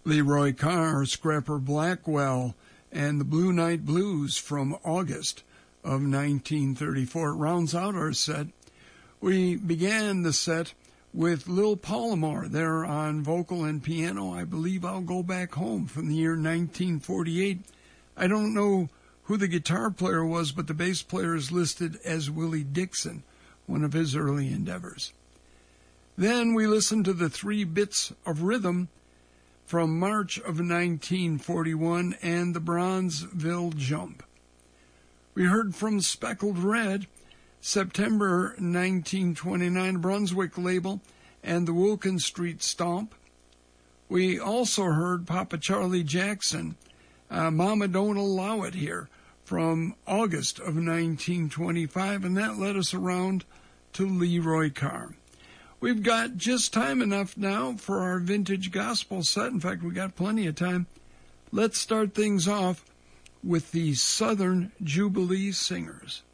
Leroy Carr, Scrapper Blackwell, and the Blue Night Blues from August of 1934. It rounds out our set. We began the set with Lil Palomar there on vocal and piano. I believe I'll Go Back Home from the year 1948. I don't know who the guitar player was, but the bass player is listed as Willie Dixon, one of his early endeavors. Then we listened to the 3 Bits of Rhythm from March of 1941 and the Bronzeville Jump. We heard from Speckled Red, September 1929, Brunswick label, and the Wilkin Street Stomp. We also heard Papa Charlie Jackson, Mama Don't Allow It Here, from August of 1925, and that led us around to Leroy Carr. We've got just time enough now for our vintage gospel set. In fact, we got plenty of time. Let's start things off with the Southern Jubilee Singers.